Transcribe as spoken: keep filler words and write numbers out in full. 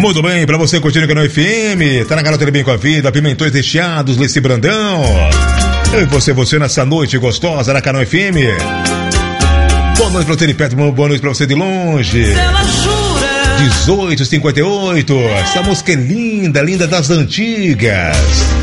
Muito bem, pra você curtindo o Canal F M, tá na Garota Bem com a Vida, Pimentões Recheados, Leci Brandão. E você, você nessa noite gostosa na Canal F M. Boa noite pra você de perto, boa noite pra você de longe. dezoito e cinquenta e oito, essa música é linda, linda das antigas.